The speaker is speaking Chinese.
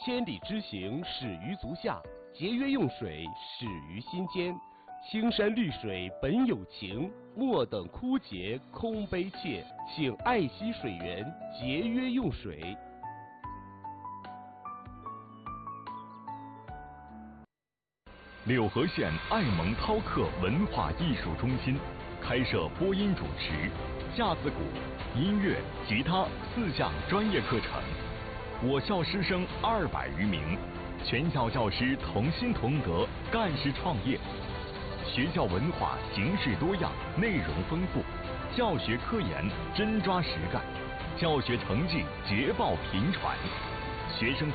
千里之行，始于足下；节约用水，始于心间。青山绿水本有情，莫等枯竭空悲切。请爱惜水源，节约用水。 柳河县爱蒙饕客文化艺术中心开设播音主持、架子鼓、音乐、吉他4项专业课程。我校师生200余名，全校教师同心同德，干事创业。学校文化形式多样，内容丰富，教学科研真抓实干，教学成绩捷报频传，学生